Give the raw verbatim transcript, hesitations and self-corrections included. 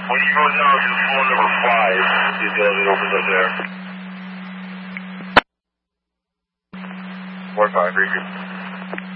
When you go down to floor number five, see if the elevator opens up there. Four five, repeat.